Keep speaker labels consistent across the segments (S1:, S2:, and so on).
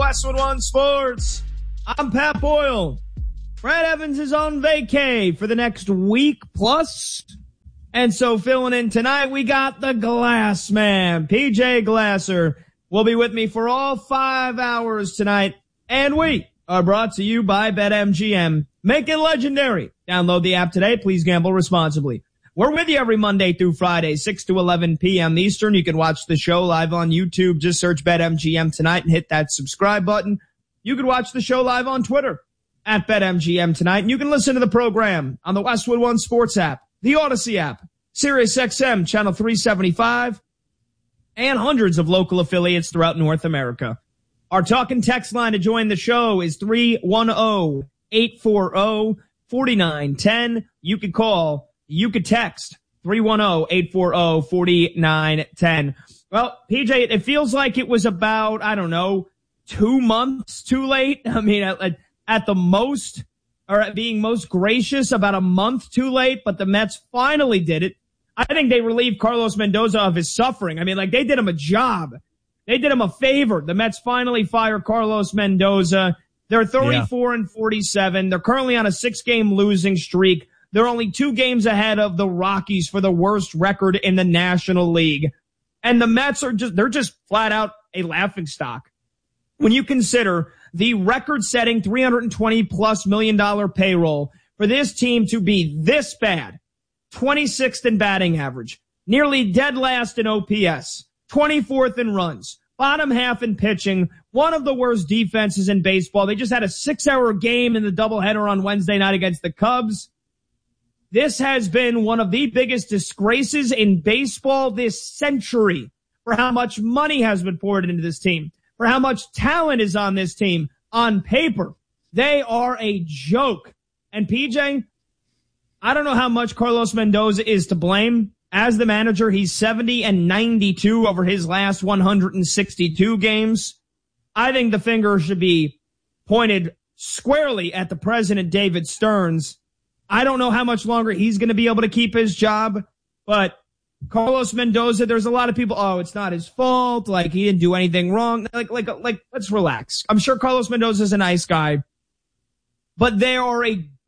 S1: Westwood One Sports. I'm Pat Boyle. Brad Evans is on vacay for the next week plus. And so filling in tonight, we got the Glass Man. PJ Glasser will be with me for all 5 hours tonight. And we are brought to you by BetMGM. Make it legendary. Download the app today. Please gamble responsibly. We're with you every Monday through Friday, 6 to 11 p.m. Eastern. You can watch the show live on YouTube. Just search BetMGM tonight and hit that subscribe button. You can watch the show live on Twitter at BetMGM tonight. And you can listen to the program on the Westwood One Sports app, the Odyssey app, SiriusXM channel 375, and hundreds of local affiliates throughout North America. Our talk and text line to join the show is 310-840-4910. You could call. You could text 310-840-4910. Well, PJ, it feels like it was about, 2 months too late. I mean, at the most, or at being most gracious, about a month too late, but the Mets finally did it. I think they relieved Carlos Mendoza of his suffering. I mean, they did him a job. They did him a favor. The Mets finally fire Carlos Mendoza. They're 34-47. They're currently on a 6-game losing streak. They're only 2 games ahead of the Rockies for the worst record in the National League. And the Mets they're just flat out a laughingstock. When you consider the record-setting $320+ million payroll for this team to be this bad, 26th in batting average, nearly dead last in OPS, 24th in runs, bottom half in pitching, one of the worst defenses in baseball. They just had a 6-hour game in the doubleheader on Wednesday night against the Cubs. This has been one of the biggest disgraces in baseball this century for how much money has been poured into this team, for how much talent is on this team. On paper, they are a joke. And PJ, I don't know how much Carlos Mendoza is to blame. As the manager, he's 70-92 over his last 162 games. I think the finger should be pointed squarely at the president, David Stearns. I don't know how much longer he's going to be able to keep his job, but Carlos Mendoza, there's a lot of people, it's not his fault, like he didn't do anything wrong. Like let's relax. I'm sure Carlos Mendoza is a nice guy, but they're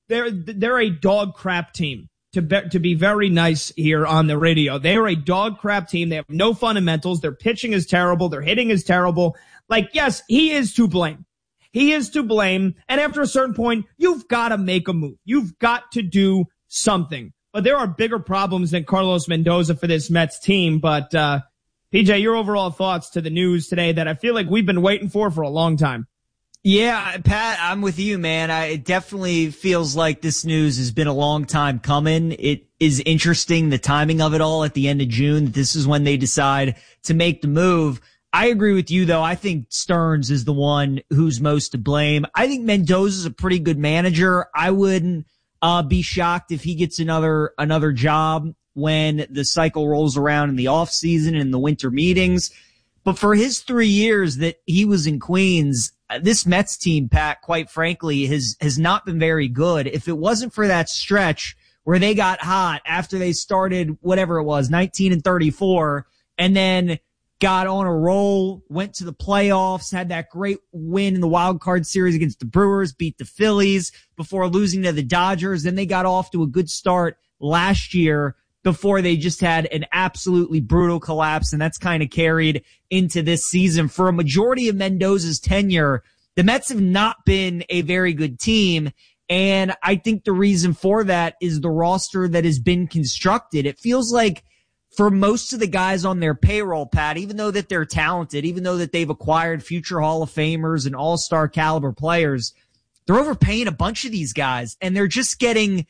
S1: a dog crap team. To be very nice here on the radio, they are a dog crap team. They have no fundamentals. Their pitching is terrible. Their hitting is terrible. Yes, he is to blame. He is to blame. And after a certain point, you've got to make a move. You've got to do something. But there are bigger problems than Carlos Mendoza for this Mets team. But, PJ, your overall thoughts to the news today that I feel like we've been waiting for a long time.
S2: Yeah, Pat, I'm with you, man. It definitely feels like this news has been a long time coming. It is interesting, the timing of it all at the end of June. This is when they decide to make the move. I agree with you, though. I think Stearns is the one who's most to blame. I think Mendoza's a pretty good manager. I wouldn't be shocked if he gets another job when the cycle rolls around in the off season and the winter meetings. But for his 3 years that he was in Queens, this Mets team, Pat, quite frankly, has not been very good. If it wasn't for that stretch where they got hot after they started whatever it was, 19-34, and then got on a roll, went to the playoffs, had that great win in the wild card series against the Brewers, beat the Phillies before losing to the Dodgers. Then they got off to a good start last year before they just had an absolutely brutal collapse, and that's kind of carried into this season. For a majority of Mendoza's tenure, the Mets have not been a very good team, and I think the reason for that is the roster that has been constructed. It feels like for most of the guys on their payroll, Pat, even though that they're talented, even though that they've acquired future Hall of Famers and all-star caliber players, they're overpaying a bunch of these guys, and they're just getting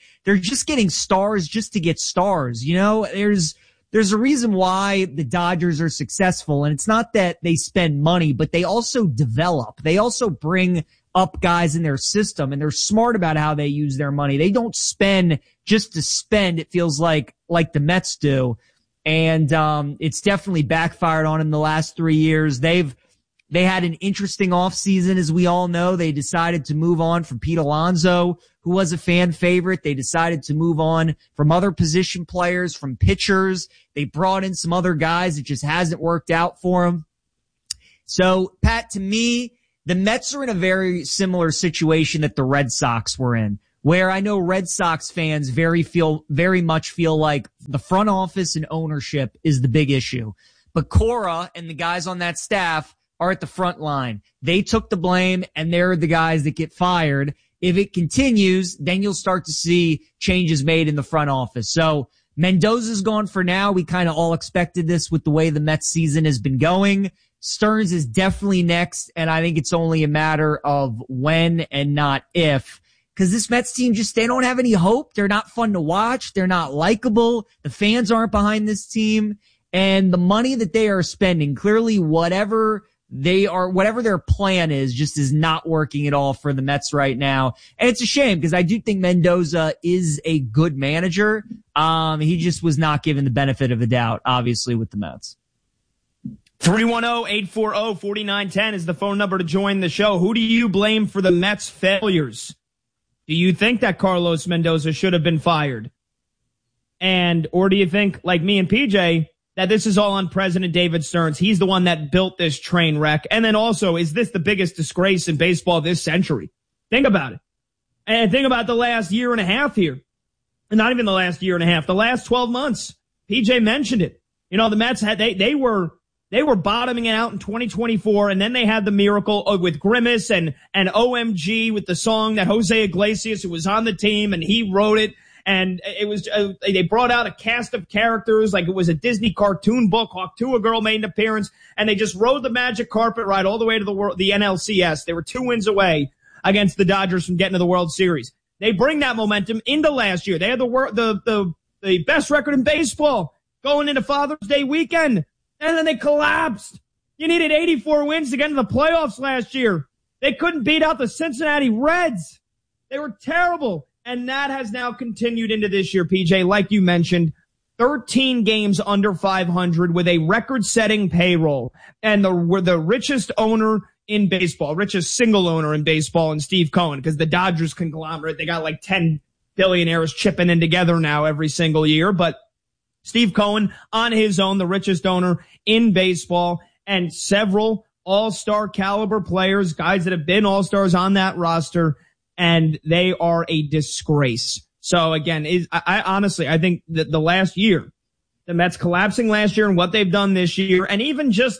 S2: stars just to get stars. You know, there's a reason why the Dodgers are successful, and it's not that they spend money, but they also develop. They also bring up guys in their system, and they're smart about how they use their money. They don't spend just to spend, it feels like the Mets do. And it's definitely backfired on them the last 3 years. They had an interesting offseason, as we all know. They decided to move on from Pete Alonso, who was a fan favorite. They decided to move on from other position players, from pitchers. They brought in some other guys. It just hasn't worked out for them. So, Pat, to me, the Mets are in a very similar situation that the Red Sox were in, where I know Red Sox fans very much feel like the front office and ownership is the big issue. But Cora and the guys on that staff are at the front line. They took the blame, and they're the guys that get fired. If it continues, then you'll start to see changes made in the front office. So Mendoza's gone for now. We kind of all expected this with the way the Mets season has been going. Stearns is definitely next, and I think it's only a matter of when and not if. Because this Mets team they don't have any hope. They're not fun to watch. They're not likable. The fans aren't behind this team. And the money that they are spending, clearly whatever their plan is, just is not working at all for the Mets right now. And it's a shame because I do think Mendoza is a good manager. He just was not given the benefit of the doubt, obviously, with the Mets.
S1: 310-840-4910 is the phone number to join the show. Who do you blame for the Mets' failures? Do you think that Carlos Mendoza should have been fired? Or do you think, like me and PJ, that this is all on President David Stearns? He's the one that built this train wreck. And then also, is this the biggest disgrace in baseball this century? Think about it. And think about the last year and a half here. And not even the last year and a half, the last 12 months. PJ mentioned it. You know, the Mets they were bottoming out in 2024, and then they had the miracle with Grimace and OMG with the song that Jose Iglesias, who was on the team, and he wrote it. And it was, they brought out a cast of characters like it was a Disney cartoon book. Hawk-Tuah Girl made an appearance, and they just rode the magic carpet ride all the way to the NLCS. They were 2 wins away against the Dodgers from getting to the World Series. They bring that momentum into last year. They had the best record in baseball going into Father's Day weekend, and then they collapsed. You needed 84 wins to get into the playoffs last year. They couldn't beat out the Cincinnati Reds. They were terrible. And that has now continued into this year, PJ. Like you mentioned, 13 games under 500 with a record-setting payroll. And we're the richest owner in baseball, richest single owner in baseball, in Steve Cohen, because the Dodgers conglomerate, they got like 10 billionaires chipping in together now every single year. But Steve Cohen, on his own, the richest owner in baseball, and several all-star caliber players, guys that have been all-stars on that roster, and they are a disgrace. So again, I honestly think that the last year, the Mets collapsing last year and what they've done this year, and even just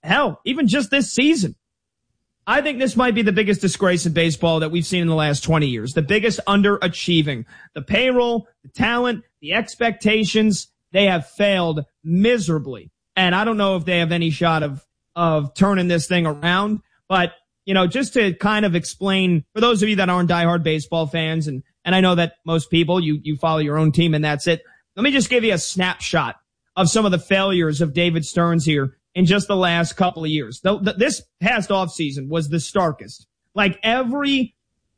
S1: this season, I think this might be the biggest disgrace in baseball that we've seen in the last 20 years. The biggest underachieving. The payroll, the talent, the expectations, they have failed miserably. And I don't know if they have any shot of turning this thing around, but you know, just to kind of explain, for those of you that aren't diehard baseball fans, and I know that most people, you follow your own team and that's it. Let me just give you a snapshot of some of the failures of David Stearns here in just the last couple of years. This past offseason was the starkest. Like every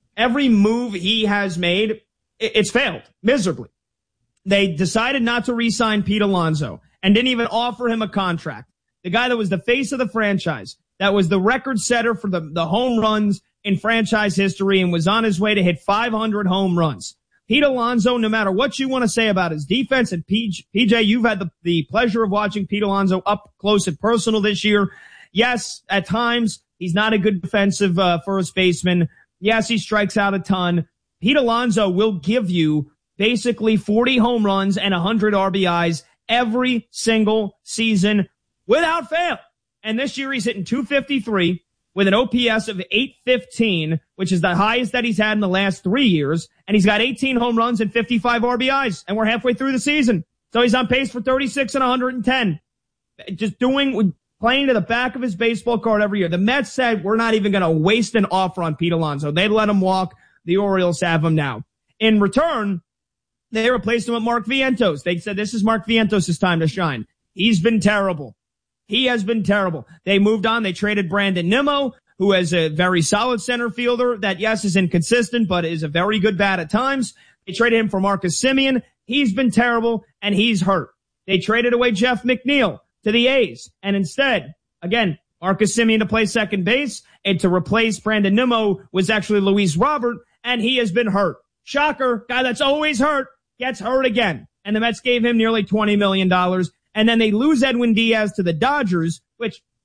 S1: move he has made, it's failed miserably. They decided not to re-sign Pete Alonso and didn't even offer him a contract. The guy that was the face of the franchise, that was the record setter for the home runs in franchise history and was on his way to hit 500 home runs. Pete Alonso, no matter what you want to say about his defense, and PJ, you've had the pleasure of watching Pete Alonso up close and personal this year. Yes, at times, he's not a good defensive first baseman. Yes, he strikes out a ton. Pete Alonso will give you basically 40 home runs and 100 RBIs every single season without fail. And this year he's hitting 253 with an OPS of 815, which is the highest that he's had in the last 3 years. And he's got 18 home runs and 55 RBIs. And we're halfway through the season. So he's on pace for 36 and 110. Just playing to the back of his baseball card every year. The Mets said, we're not even going to waste an offer on Pete Alonso. They'd let him walk. The Orioles have him now. In return, they replaced him with Mark Vientos. They said, this is Mark Vientos' time to shine. He's been terrible. He has been terrible. They moved on. They traded Brandon Nimmo, who is a very solid center fielder that, yes, is inconsistent, but is a very good bat at times. They traded him for Marcus Semien. He's been terrible, and he's hurt. They traded away Jeff McNeil to the A's. And instead, again, Marcus Semien to play second base, and to replace Brandon Nimmo was actually Luis Robert, and he has been hurt. Shocker, guy that's always hurt, gets hurt again. And the Mets gave him nearly $20 million. And then they lose Edwin Diaz to the Dodgers, which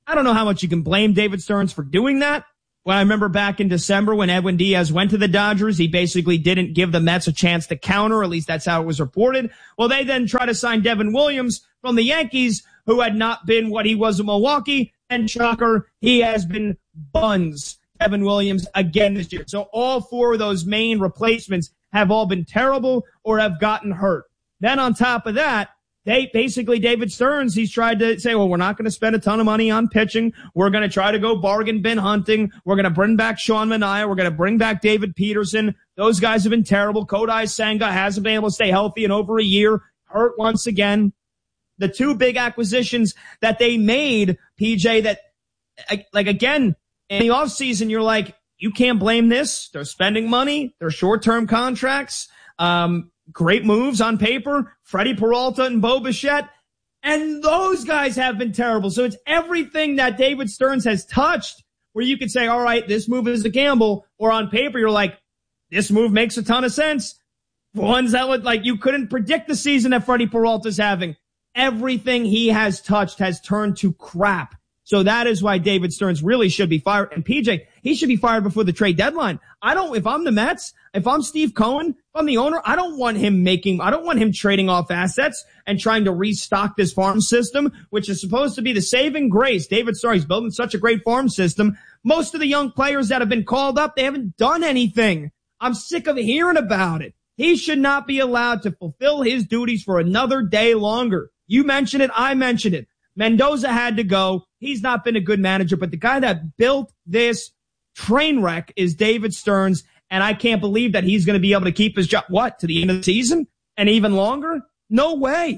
S1: I don't know how much you can blame David Stearns for doing that. Well, I remember back in December when Edwin Diaz went to the Dodgers, he basically didn't give the Mets a chance to counter, at least that's how it was reported. Well, they then try to sign Devin Williams from the Yankees, who had not been what he was in Milwaukee, and shocker, he has been buns. Devin Williams again this year. So all four of those main replacements have all been terrible or have gotten hurt. Then on top of that, David Stearns, he's tried to say, well, we're not going to spend a ton of money on pitching. We're going to try to go bargain bin hunting. We're going to bring back Sean Manaea. We're going to bring back David Peterson. Those guys have been terrible. Kodai Senga hasn't been able to stay healthy in over a year, hurt once again. The two big acquisitions that they made, PJ, that, like, again, in the offseason, you're like, you can't blame this. They're spending money. They're short-term contracts. Great moves on paper, Freddie Peralta and Bo Bichette, and those guys have been terrible. So it's everything that David Stearns has touched where you could say, all right, this move is a gamble, or on paper you're like, this move makes a ton of sense. Ones that would, like, you couldn't predict the season that Freddie Peralta's having. Everything he has touched has turned to crap. So that is why David Stearns really should be fired. And PJ, he should be fired before the trade deadline. If I'm the Mets, if I'm Steve Cohen, if I'm the owner, I don't want him trading off assets and trying to restock this farm system, which is supposed to be the saving grace. David Stearns building such a great farm system. Most of the young players that have been called up, they haven't done anything. I'm sick of hearing about it. He should not be allowed to fulfill his duties for another day longer. You mentioned it. I mentioned it. Mendoza had to go. He's not been a good manager, but the guy that built this train wreck is David Stearns, and I can't believe that he's going to be able to keep his job, to the end of the season and even longer? No way.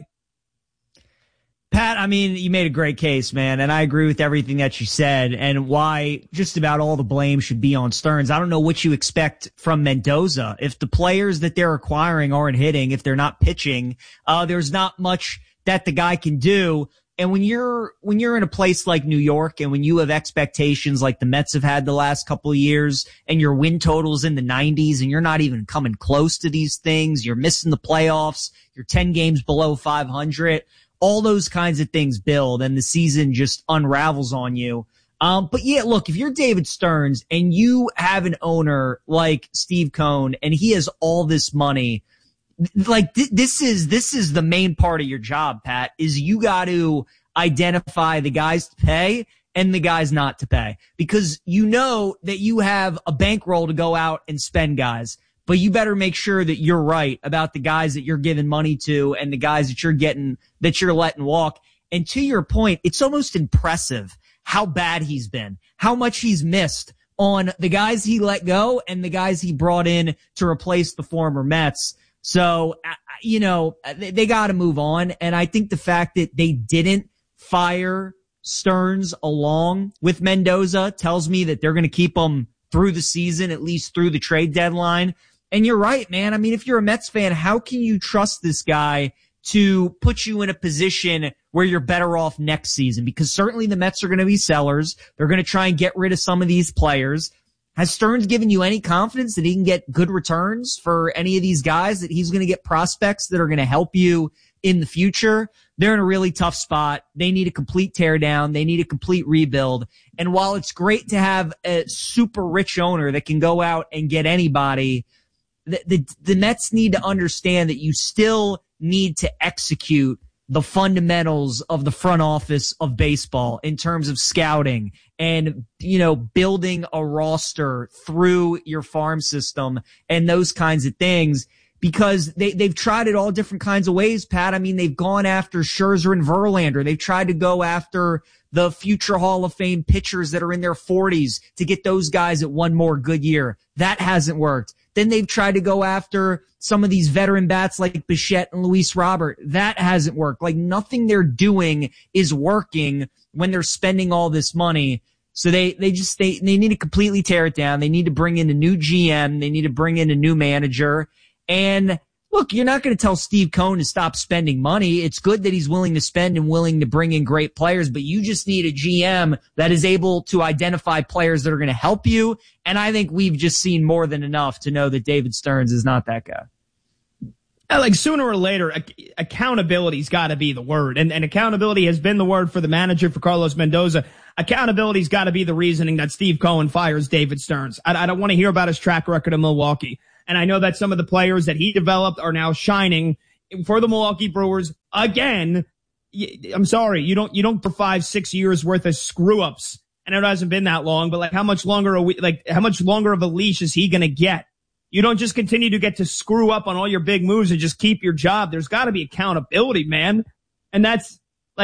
S2: Pat, I mean, you made a great case, man, and I agree with everything that you said and why just about all the blame should be on Stearns. I don't know what you expect from Mendoza. If the players that they're acquiring aren't hitting, if they're not pitching, there's not much that the guy can do. And when you're in a place like New York and when you have expectations like the Mets have had the last couple of years and your win totals in the 90s and you're not even coming close to these things, you're missing the playoffs, you're 10 games below 500, all those kinds of things build and the season just unravels on you. But yeah, look, if you're David Stearns and you have an owner like Steve Cohen and he has all this money, like this is the main part of your job, Pat, is you got to identify the guys to pay and the guys not to pay, because you know that you have a bankroll to go out and spend guys, but you better make sure that you're right about the guys that you're giving money to and the guys that you're letting walk. And to your point, it's almost impressive how bad he's been, how much he's missed on the guys he let go and the guys he brought in to replace the former Mets. So, they got to move on. And I think the fact that they didn't fire Stearns along with Mendoza tells me that they're going to keep him through the season, at least through the trade deadline. And you're right, man. I mean, if you're a Mets fan, how can you trust this guy to put you in a position where you're better off next season? Because certainly the Mets are going to be sellers. They're going to try and get rid of some of these players. Has Stearns given you any confidence that he can get good returns for any of these guys, that he's going to get prospects that are going to help you in the future? They're in a really tough spot. They need a complete teardown. They need a complete rebuild. And while it's great to have a super rich owner that can go out and get anybody, the Mets need to understand that you still need to execute the fundamentals of the front office of baseball in terms of scouting and, building a roster through your farm system and those kinds of things, because they've tried it all different kinds of ways, Pat. I mean, they've gone after Scherzer and Verlander. They've tried to go after the future Hall of Fame pitchers that are in their 40s to get those guys at one more good year. That hasn't worked. Then they've tried to go after some of these veteran bats like Bichette and Luis Robert. That hasn't worked. Like, nothing they're doing is working when they're spending all this money. So they need to completely tear it down. They need to bring in a new GM. They need to bring in a new manager. And look, you're not going to tell Steve Cohen to stop spending money. It's good that he's willing to spend and willing to bring in great players, but you just need a GM that is able to identify players that are going to help you. And I think we've just seen more than enough to know that David Stearns is not that guy.
S1: Like sooner or later, accountability's got to be the word. And accountability has been the word for the manager, for Carlos Mendoza. Accountability's got to be the reasoning that Steve Cohen fires David Stearns. I don't want to hear about his track record in Milwaukee. And I know that some of the players that he developed are now shining for the Milwaukee Brewers again. I'm sorry, you don't for 5-6 years worth of screw ups. I know it hasn't been that long, but how much longer of a leash is he going to get? You don't just continue to get to screw up on all your big moves and just keep your job. There's got to be accountability, man. And that's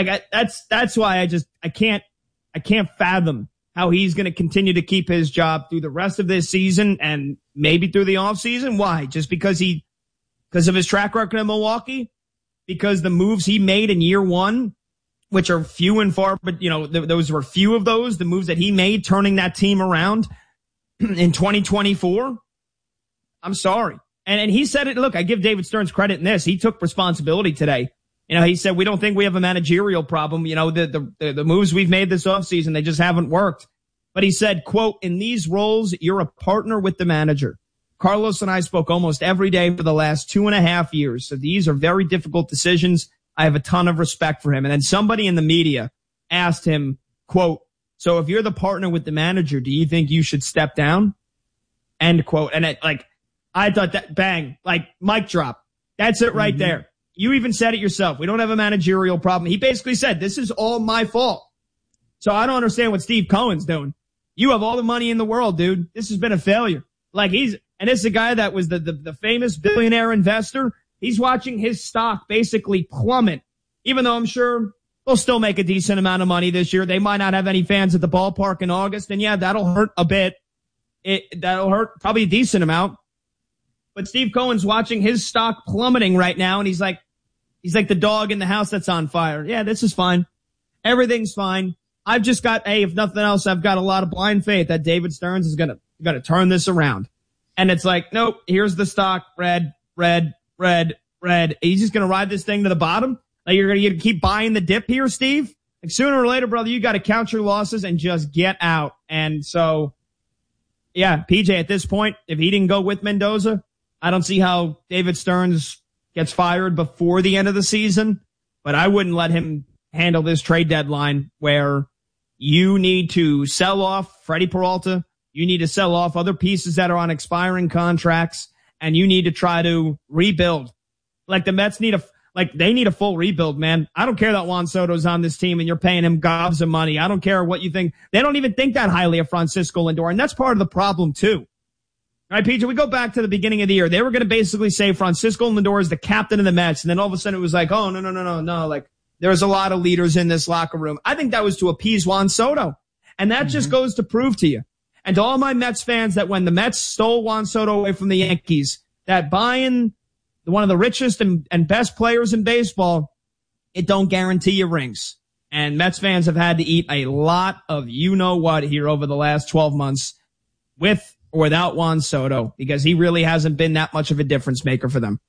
S1: why I can't fathom how he's going to continue to keep his job through the rest of this season and maybe through the off season. Why? Just because of his track record in Milwaukee? Because the moves he made in year one, which are few and far, but those were few of those, the moves that he made turning that team around in 2024. I'm sorry. And he said it. Look, I give David Stearns credit in this. He took responsibility today. He said, we don't think we have a managerial problem. The moves we've made this offseason, they just haven't worked. But he said, quote, in these roles, you're a partner with the manager. Carlos and I spoke almost every day for the last 2.5 years. So these are very difficult decisions. I have a ton of respect for him. And then somebody in the media asked him, quote, so if you're the partner with the manager, do you think you should step down? End quote. And I thought that, bang, mic drop. That's it right there. You even said it yourself. We don't have a managerial problem. He basically said, this is all my fault. So I don't understand what Steve Cohen's doing. You have all the money in the world, dude. This has been a failure. And it's a guy that was the famous billionaire investor. He's watching his stock basically plummet, even though I'm sure they'll still make a decent amount of money this year. They might not have any fans at the ballpark in August. And yeah, that'll hurt a bit. That'll hurt probably a decent amount. But Steve Cohen's watching his stock plummeting right now, and he's like the dog in the house that's on fire. Yeah, this is fine. Everything's fine. I've just got, if nothing else, I've got a lot of blind faith that David Stearns is gonna turn this around. And it's like, nope, here's the stock, red. He's just gonna ride this thing to the bottom? You're gonna keep buying the dip here, Steve? Sooner or later, brother, you gotta count your losses and just get out. And so, yeah, PJ, at this point, if he didn't go with Mendoza, I don't see how David Stearns gets fired before the end of the season, but I wouldn't let him handle this trade deadline where you need to sell off Freddie Peralta. You need to sell off other pieces that are on expiring contracts, and you need to try to rebuild. The Mets need they need a full rebuild, man. I don't care that Juan Soto's on this team and you're paying him gobs of money. I don't care what you think. They don't even think that highly of Francisco Lindor, and that's part of the problem too. All right, PJ, we go back to the beginning of the year. They were going to basically say Francisco Lindor is the captain of the Mets. And then all of a sudden it was like, oh, no. There's a lot of leaders in this locker room. I think that was to appease Juan Soto. And that just goes to prove to you. And to all my Mets fans that when the Mets stole Juan Soto away from the Yankees, that buying one of the richest and best players in baseball, it don't guarantee you rings. And Mets fans have had to eat a lot of you-know-what here over the last 12 months with or without Juan Soto, because he really hasn't been that much of a difference maker for them.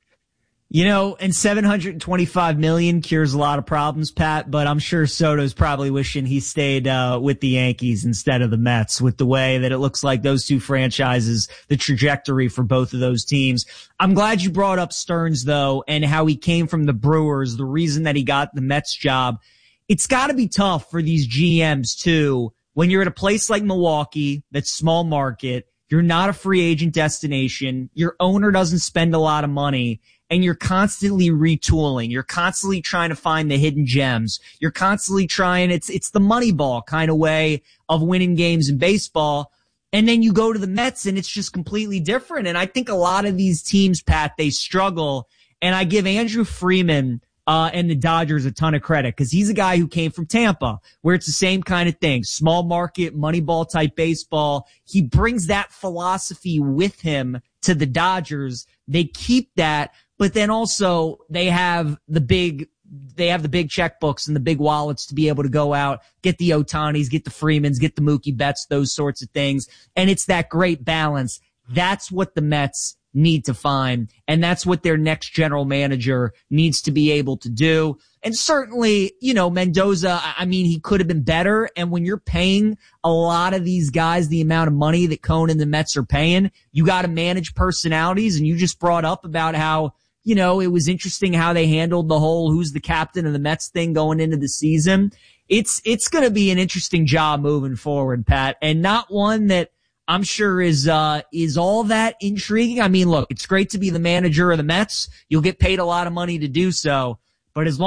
S2: And $725 million cures a lot of problems, Pat, but I'm sure Soto's probably wishing he stayed with the Yankees instead of the Mets, with the way that it looks like those two franchises, the trajectory for both of those teams. I'm glad you brought up Stearns, though, and how he came from the Brewers, the reason that he got the Mets job. It's got to be tough for these GMs, too, when you're at a place like Milwaukee that's small market. You're not a free agent destination. Your owner doesn't spend a lot of money, and you're constantly retooling. You're constantly trying to find the hidden gems. You're constantly trying, it's the Moneyball kind of way of winning games in baseball. And then you go to the Mets and it's just completely different. And I think a lot of these teams, Pat, they struggle. And I give Andrew Freeman and the Dodgers a ton of credit, because he's a guy who came from Tampa, where it's the same kind of thing, small market, Moneyball type baseball. He brings that philosophy with him to the Dodgers. They keep that, but then also they have the big checkbooks and the big wallets to be able to go out, get the Ohtanis, get the Freemans, get the Mookie Betts, those sorts of things. And it's that great balance. That's what the Mets need to find, and that's what their next general manager needs to be able to do. And certainly, Mendoza, I mean, he could have been better. And when you're paying a lot of these guys the amount of money that Cohen and the Mets are paying, you got to manage personalities. And you just brought up about how it was interesting how they handled the whole who's the captain of the Mets thing going into the season. It's going to be an interesting job moving forward, Pat, and not one that I'm sure is all that intriguing. I mean, look, it's great to be the manager of the Mets. You'll get paid a lot of money to do so, but as long